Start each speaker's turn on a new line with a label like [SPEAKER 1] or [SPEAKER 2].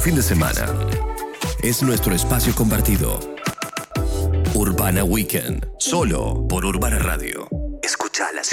[SPEAKER 1] fin de semana. Es nuestro espacio compartido. Urbana Weekend, solo por Urbana Radio. Escucha la